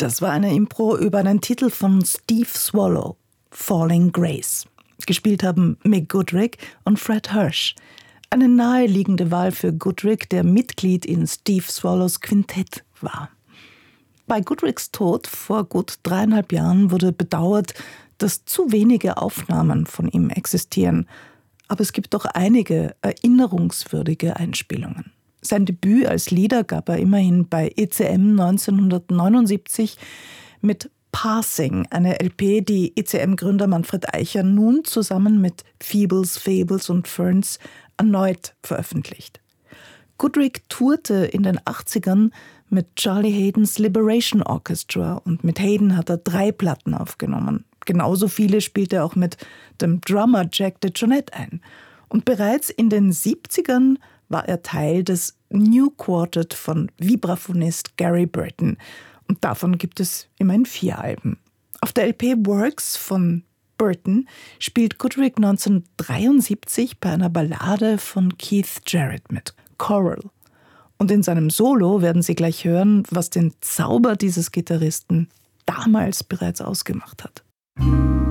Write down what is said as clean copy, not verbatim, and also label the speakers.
Speaker 1: Das war eine Impro über einen Titel von Steve Swallow, Falling Grace. Gespielt haben Mick Goodrick und Fred Hirsch. Eine naheliegende Wahl für Goodrick, der Mitglied in Steve Swallows Quintett war. Bei Goodricks Tod vor gut 3,5 Jahren wurde bedauert, dass zu wenige Aufnahmen von ihm existieren. Aber es gibt doch einige erinnerungswürdige Einspielungen. Sein Debüt als Leader gab er immerhin bei ECM 1979 mit Passing, eine LP, die ECM-Gründer Manfred Eicher nun zusammen mit Feebles, Fables und Ferns erneut veröffentlicht. Goodrick tourte in den 80ern mit Charlie Haydens Liberation Orchestra und mit Hayden hat er 3 Platten aufgenommen. Genauso viele spielte er auch mit dem Drummer Jack DeJohnette ein. Und bereits in den 70ern war er Teil des New Quartet von Vibraphonist Gary Burton. Und davon gibt es immerhin 4 Alben. Auf der LP Works von Burton spielt Goodrick 1973 bei einer Ballade von Keith Jarrett mit, Coral. Und in seinem Solo werden Sie gleich hören, was den Zauber dieses Gitarristen damals bereits ausgemacht hat.